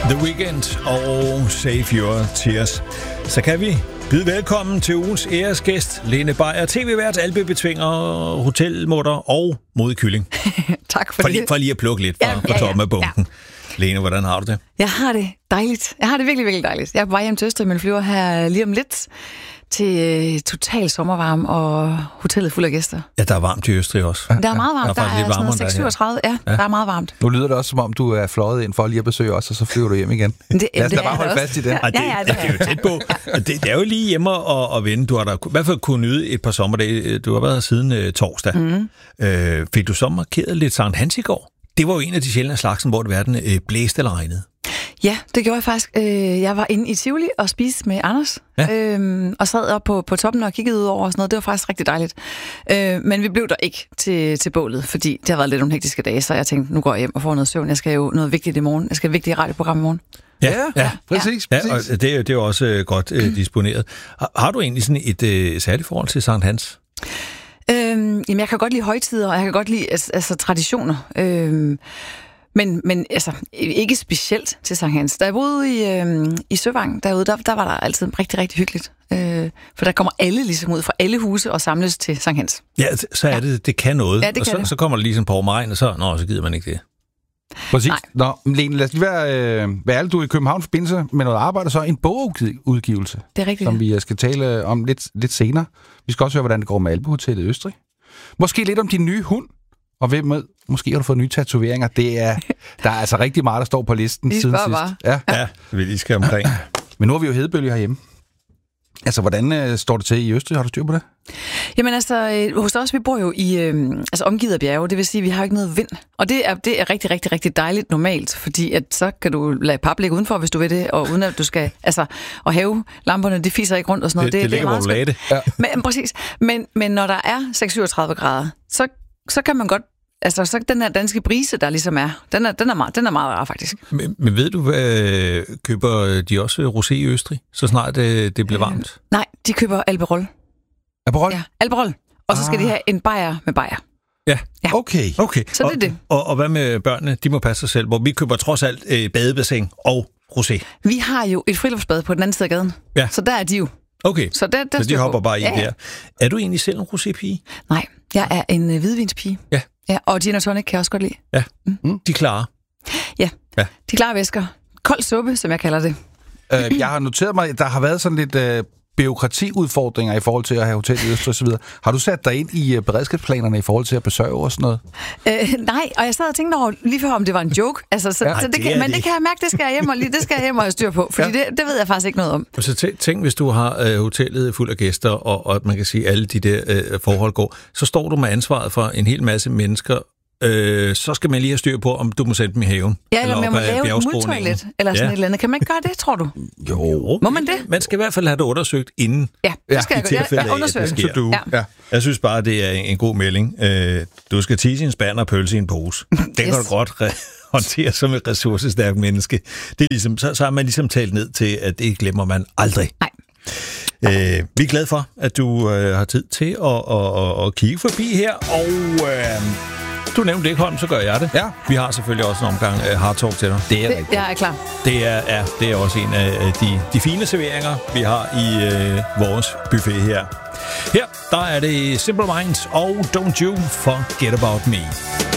The Weeknd og Save Your Tears. Så kan vi byde velkommen til ugens æresgæst, Lene Beyer, tv-vært, alpebetvinger, hotelmutter og modkylling. Tak for det. For lige at plukke lidt fra toppen af bunken. Ja. Lene, hvordan har du det? Jeg har det dejligt. Jeg har det virkelig, virkelig dejligt. Jeg er på vej hjem til Østrig, men flyver her lige om lidt til total sommervarme og hotellet fuld af gæster. Ja, der er varmt i Østrig også. Der er meget varmt. Der er sådan 36. Ja, der er meget varmt. Nu lyder det også, som om du er fløjet ind for lige at besøge os, og så flyver du hjem igen. Lad os da bare holde fast i det. Ja, det er jo tæt på. Det er jo lige hjemme og vende. Du har da i hvert fald kunnet nyde et par sommerdage. Du har været her siden torsdag. Fik du så markeret lidt Sankt Hans i går? Det var jo en af de sjældne slagsen, hvor det hverken blæste eller regnede. Ja, det gjorde jeg faktisk. Jeg var inde i Tivoli og spiste med Anders, og sad op på toppen og kiggede ud over og sådan noget. Det var faktisk rigtig dejligt. Men vi blev der ikke til bålet, fordi det har været lidt nogle hektiske dage, så jeg tænkte, nu går jeg hjem og får noget søvn. Jeg skal jo noget vigtigt i morgen. Jeg skal et vigtigt radioprogram i morgen. Ja, præcis. Ja, og det er jo også godt disponeret. Har du egentlig sådan et særligt forhold til Sankt Hans? Jamen, jeg kan godt lide højtider, og jeg kan godt lide altså traditioner. Men altså, ikke specielt til Sankt Hans. Da jeg boede i Søvang derude, der var der altid rigtig, rigtig hyggeligt. For der kommer alle ligesom ud fra alle huse og samles til Sankt Hans. Ja, så er det kan noget. Ja, det og så kommer der lige sådan på regn, og så gider man ikke det. Præcis. Nå, Lene, lad os lige være ærlig, du er i København forbindelse med noget arbejde, så en bogudgivelse. Det er rigtigt. Som vi skal tale om lidt senere. Vi skal også høre, hvordan det går med Alpehotellet i Østrig. Måske lidt om din nye hund. Og hvem med? Måske har du fået nye tatoveringer. Der er altså rigtig meget, der står på listen siden sidst. Ja, det vil lige skal omkring. Men nu har vi jo hedebølge herhjemme. Altså, hvordan står det til i Østrig? Har du styr på det? Jamen altså, hos os, vi bor jo i omgivet af bjerge, det vil sige, at vi har ikke noget vind. Og det er rigtig, rigtig, rigtig dejligt normalt, fordi at så kan du lade pap ligge udenfor, hvis du vil det, og uden at du skal, og have lamperne, de fiser ikke rundt og sådan noget. Det ligger, hvor du lagde det. Ja. Men, præcis. Men når der er 6-37 grader, så kan man godt, altså så den her danske brise, der ligesom er, den er meget rar faktisk. Men ved du, køber de også rosé i Østrig, så snart det bliver varmt? Nej, de køber Alberol. Alberol? Ja, Alberol. Og så skal de have en bajer med bajer. Ja. Okay. Så det er det. Og hvad med børnene? De må passe sig selv, hvor vi køber trods alt badebassin og rosé. Vi har jo et friluftsbad på den anden side af gaden, så der er de jo. Okay, så de hopper bare i der. Er du egentlig selv en rosépige? Nej, jeg er en hvidvinspige. Ja. Ja, og gin og tonic kan jeg også godt lide. Ja, de klarer. Ja, de klarer væsker. Kold suppe, som jeg kalder det. Jeg har noteret mig, at der har været sådan lidt bureaukratiudfordringer i forhold til at have hotel i Østrig og så videre. Har du sat dig ind i beredskabsplanerne i forhold til at besøge og sådan noget? Nej, og jeg sad og tænkte over lige før, om det var en joke. Altså, det kan jeg mærke, det skal jeg hjem og have styr på, fordi det ved jeg faktisk ikke noget om. Så tænk, hvis du har hotellet fuld af gæster, og man kan sige, alle de der forhold går, så står du med ansvaret for en hel masse mennesker, så skal man lige have styr på, om du må sende dem i haven. Ja, eller man må lave et multoilet, eller sådan et eller andet. Kan man ikke gøre det, tror du? Jo. Må man det? Man skal i hvert fald have det undersøgt inden. Ja, det skal jeg undersøge. Ja. Jeg synes bare, det er en god melding. Du skal tisse i en spand og pølse i en pose. Det kan du godt håndtere som et ressourcestærkt menneske. Det er ligesom, så har man ligesom talt ned til, at det glemmer man aldrig. Nej. Vi er glade for, at du har tid til at kigge forbi her, og du nævnte det ikke, Holm, så gør jeg det. Ja. Vi har selvfølgelig også en omgang hard talk til dig. Det er klar. Det er også en af de fine serveringer, vi har i vores buffet her. Her, der er det Simple Minds og Don't You Forget About Me.